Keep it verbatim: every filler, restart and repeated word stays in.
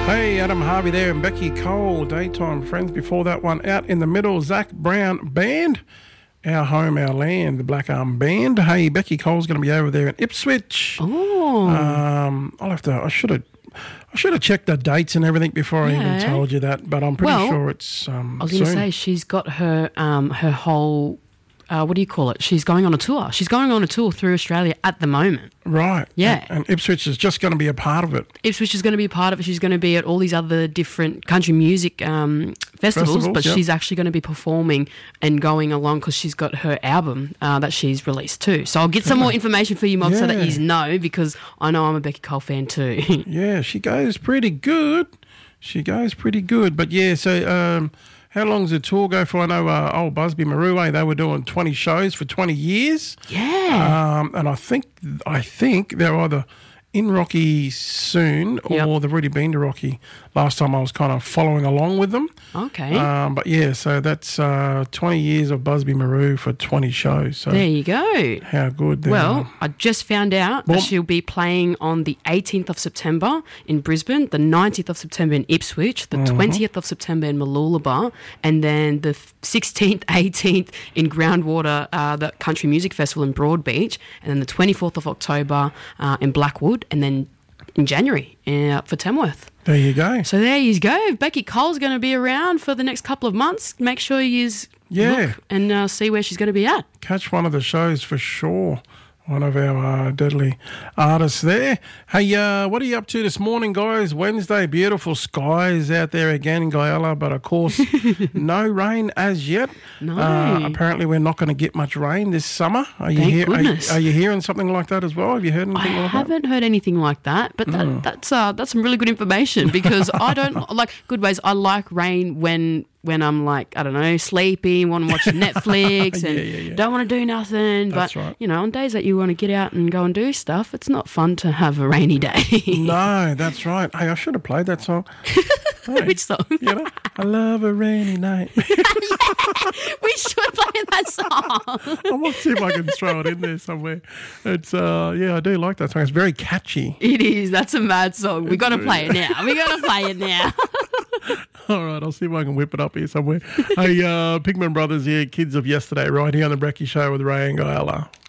Hey, Adam Harvey there and Becky Cole, Daytime Friends. Before that one, Out in the Middle, Zach Brown Band, Our Home, Our Land, the Black Arm Band. Hey, Becky Cole's going to be over there in Ipswich. Oh. Um, I'll have to, I should have, I should have checked the dates and everything before I Yeah. even told you that, but I'm pretty Well, sure it's um, I was going to soon. say she's got her um, her whole, uh, what do you call it? She's going on a tour. She's going on a tour through Australia at the moment. Right. Yeah. And, and Ipswich is just going to be a part of it. Ipswich is going to be a part of it. She's going to be at all these other different country music um, festivals, Festivals, but yep. she's actually going to be performing and going along because she's got her album uh, that she's released too. So I'll get some more information for you, Mob, so that Yeah. you know, because I know I'm a Becky Cole fan too. Yeah, she goes pretty good. She goes pretty good. But yeah, so um, how long does the tour go for? I know uh, old Busby Marue, they were doing twenty shows for twenty years. yeah. Um, and I think I think they're either in Rocky soon or Yep. they've already been to Rocky. Last time I was kind of following along with them. Okay. Um, but yeah, so that's uh, twenty years of Busby Marue for twenty shows. So there you go. how good they Well, are. I just found out Well- that she'll be playing on the eighteenth of September in Brisbane, the nineteenth of September in Ipswich, the Mm-hmm. twentieth of September in Mooloolaba, and then the sixteenth, eighteenth in Groundwater, uh, the Country Music Festival in Broadbeach, and then the twenty-fourth of October uh, in Blackwood, and then in January uh, for Tamworth. There you go. So there you go. Becky Cole's going to be around for the next couple of months. Make sure you Yeah. look and uh, see where she's going to be at. Catch one of the shows for sure. One of our uh, deadly artists there. Hey, uh, what are you up to this morning, guys? Wednesday, beautiful skies out there again in Guyala, but of course, no rain as yet. No. Uh, apparently, we're not going to get much rain this summer. Are you, Thank hear- are, you, goodness. are you hearing something like that as well? Have you heard anything I like haven't heard anything like that, but that, Hmm. that's uh, that's some really good information because I don't like good ways. I like rain when when I'm like I don't know sleepy, want to watch Netflix, and Yeah, yeah, yeah. don't want to do nothing. That's but right. you know, on days that you want to get out and go and do stuff, it's not fun to have a rainy day. that? No, that's right. Hey, I should have played that song. Hey, Which song? you know, I love a rainy night. We should play that song. I might see if I can throw it in there somewhere. It's uh, yeah, I do like that song. It's very catchy. It is. That's a mad song. We got to play it now. We got to play it now. All right, I'll see if I can whip it up here somewhere. Hey, uh, Pigman Brothers here, kids of yesterday, right here on the Brecky Show with Ray and Guyala.